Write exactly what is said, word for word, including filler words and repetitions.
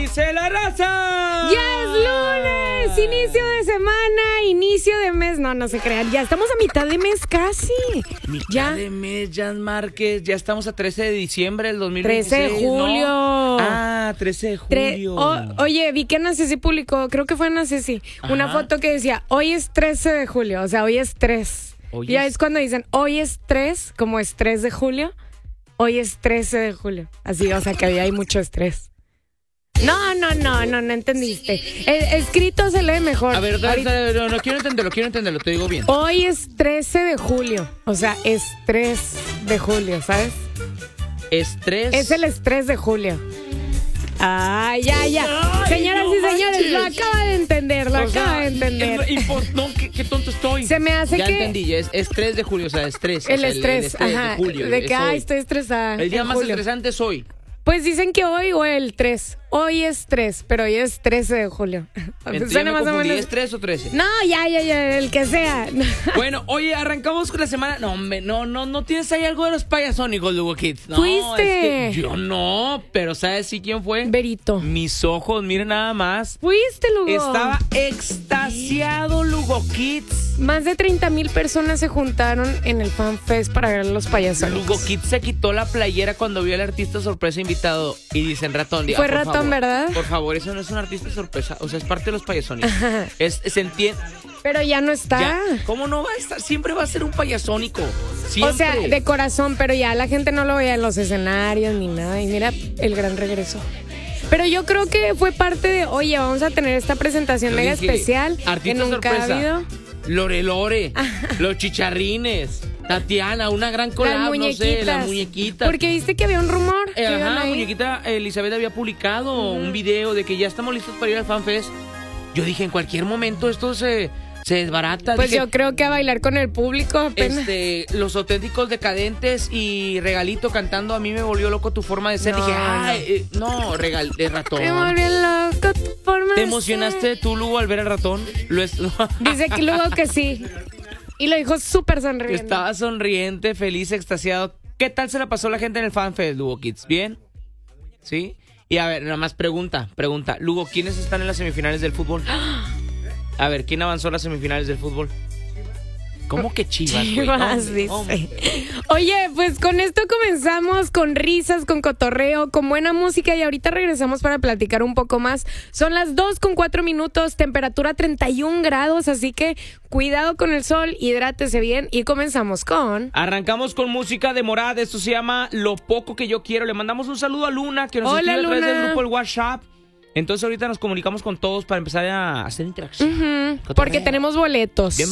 dice la raza? ¡Ya es lunes! Inicio de semana, inicio de mes. No, no se crean. Ya estamos a mitad de mes casi. Mitad ya. de mes, Jan Márquez. Ya estamos a trece de diciembre del dos mil veintiséis. trece de julio. ¿No? Ah, trece de Tre- julio. o- oye, vi que Ana Ceci publicó, creo que fue Ana Ceci, una Ajá. foto que decía, hoy es trece de julio. O sea, hoy es tres. Hoy Ya es- es cuando dicen, hoy es tres, como es tres de julio. Hoy es trece de julio. Así, o sea, que había ahí mucho estrés. No, no, no, no, no entendiste. El escrito se lee mejor. A ver, da- Ahorita- da- no, no quiero entenderlo, quiero entenderlo, te digo bien. Hoy es trece de julio. O sea, es tres de julio, ¿sabes? Estrés. Es el estrés de julio. Ay, ya, ya. Ay, Señoras no y señores, lo manches. acaba de entender, lo O sea, acaba de entender. el- el- no, qué, qué tonto estoy. Se me hace ya que entendí, ya es, es tres de julio, o sea, estrés. o el sea, estrés, ajá, de julio. de es que, ay, hoy. estoy estresada. El día en más julio. estresante es hoy. Pues dicen que hoy o el tres. Hoy es tres, pero hoy es trece de julio. Entonces, Suena ya me más o confundí, menos- ¿es tres o trece? No, ya, ya, ya, el que sea. Bueno, oye, arrancamos con la semana. No, hombre, no, no, no tienes ahí algo de los payasónicos, Lugo Kids. No, Fuiste. es que yo no, pero ¿sabes sí quién fue? Berito. Mis ojos, miren nada más. Fuiste, Lugo. Estaba extasiado, Lugo Kids. Más de treinta mil personas se juntaron en el Fan Fest para ver a los payasos. Lugo Kids se quitó la playera cuando vio al artista sorpresa invitado y dicen ratón. Diga, Fue por ratón, favor, ¿verdad? Por favor, eso no es un artista sorpresa, o sea, es parte de los payasónicos. Es, se entiende. Pero ya no está. Ya, ¿cómo no va a estar? Siempre va a ser un payasónico. Siempre. O sea, de corazón, pero ya la gente no lo veía en los escenarios ni nada. Y mira, el gran regreso. Pero yo creo que fue parte de, oye, vamos a tener esta presentación Yo mega dije, especial que artista nunca ha sorpresa. habido. Lore Lore, los chicharrines, Tatiana, una gran Las collab, no muñequitas. sé, las muñequitas. Porque viste que había un rumor. Eh, que iban ajá, ahí. muñequita Elizabeth había publicado un video de que ya estamos listos para ir al FanFest. Yo dije, en cualquier momento esto se, se desbarata. Pues Dije, yo creo que a bailar con el público apenas. Este, los auténticos decadentes y Regalito cantando A mí me volvió loco tu forma de ser. No, Dije, no. ay, eh, no, regal, de ratón. Me volvió loco tu forma ¿Te de emocionaste ser. tú, Lugo, al ver al ratón? Lo es- Dice que luego que sí. Y lo dijo súper sonriendo. Estaba sonriente, feliz, extasiado. ¿Qué tal se la pasó la gente en el FanFest, Lugo Kids? ¿Bien? ¿Sí? Y a ver, nada más pregunta, pregunta. Lugo, ¿quiénes están en las semifinales del fútbol? A ver, ¿quién avanzó a las semifinales del fútbol? ¿Cómo que Chivas, güey? Chivas, Hombre, dice. hombre. Oye, pues con esto comenzamos con risas, con cotorreo, con buena música y ahorita regresamos para platicar un poco más. Son las dos con cuatro minutos, temperatura treinta y un grados, así que cuidado con el sol, hidrátese bien y comenzamos con... Arrancamos con música de Morad. Esto se llama Lo Poco Que Yo Quiero. Le mandamos un saludo a Luna, que nos Hola, escribe a través Luna. del grupo El WhatsApp. Entonces ahorita nos comunicamos con todos para empezar a hacer interacción. Ujú, Cotorreo. porque tenemos boletos. Bien-